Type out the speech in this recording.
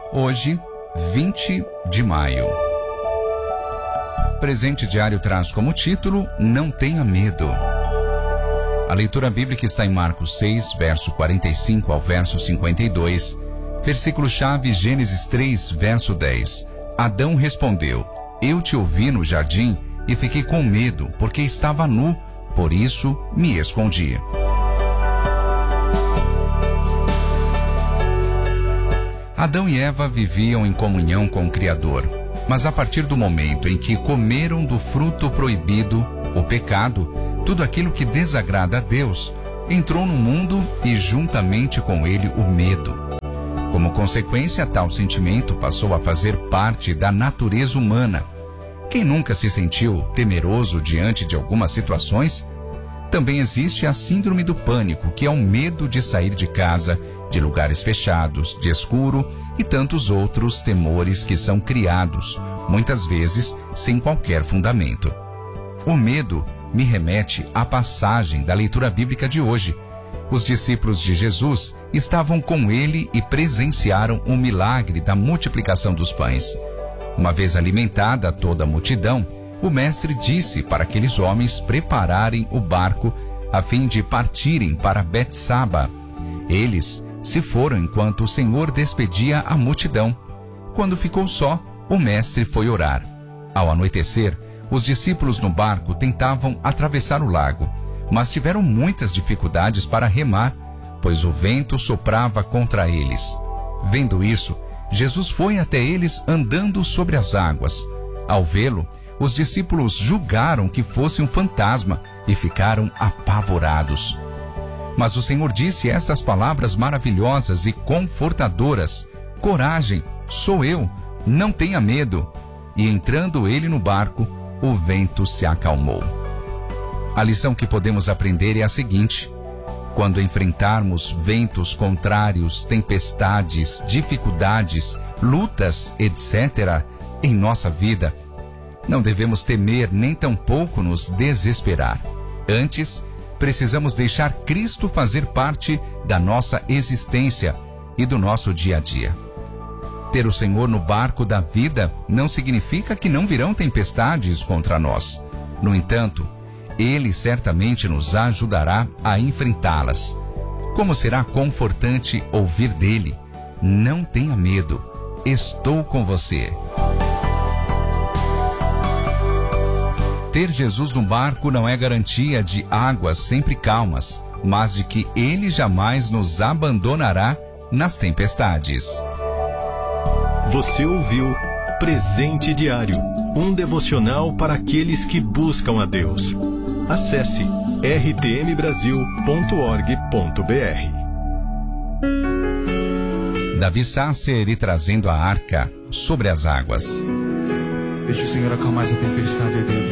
Hoje, 20 de maio. Presente diário traz como título: Não tenha medo. A leitura bíblica está em Marcos 6, verso 45 ao verso 52. Versículo-chave Gênesis 3, verso 10. Adão respondeu: Eu te ouvi no jardim e fiquei com medo, porque estava nu, por isso me escondi. Adão e Eva viviam em comunhão com o Criador, mas a partir do momento em que comeram do fruto proibido, o pecado, tudo aquilo que desagrada a Deus, entrou no mundo e juntamente com ele o medo. Como consequência, tal sentimento passou a fazer parte da natureza humana. Quem nunca se sentiu temeroso diante de algumas situações? Também existe a síndrome do pânico, que é o medo de sair de casa, de lugares fechados, de escuro e tantos outros temores que são criados, muitas vezes sem qualquer fundamento. O medo me remete à passagem da leitura bíblica de hoje. Os discípulos de Jesus estavam com ele e presenciaram o milagre da multiplicação dos pães. Uma vez alimentada toda a multidão, o mestre disse para aqueles homens prepararem o barco a fim de partirem para Betsaba. Eles se foram enquanto o Senhor despedia a multidão. Quando ficou só, o mestre foi orar. Ao anoitecer, os discípulos no barco tentavam atravessar o lago, mas tiveram muitas dificuldades para remar, pois o vento soprava contra eles. Vendo isso, Jesus foi até eles andando sobre as águas. Ao vê-lo, os discípulos julgaram que fosse um fantasma e ficaram apavorados. Mas o Senhor disse estas palavras maravilhosas e confortadoras: Coragem, sou eu, não tenha medo. E entrando ele no barco, o vento se acalmou. A lição que podemos aprender é a seguinte: quando enfrentarmos ventos contrários, tempestades, dificuldades, lutas, etc., em nossa vida, não devemos temer nem tampouco nos desesperar. Antes, precisamos deixar Cristo fazer parte da nossa existência e do nosso dia a dia. Ter o Senhor no barco da vida não significa que não virão tempestades contra nós. No entanto, Ele certamente nos ajudará a enfrentá-las. Como será confortante ouvir dele: Não tenha medo, estou com você. Ter Jesus no barco não é garantia de águas sempre calmas, mas de que Ele jamais nos abandonará nas tempestades. Você ouviu Presente Diário, um devocional para aqueles que buscam a Deus. Acesse rtmbrasil.org.br. Davi Sasser trazendo a arca sobre as águas. Deixe o Senhor acalmar essa tempestade aí dentro.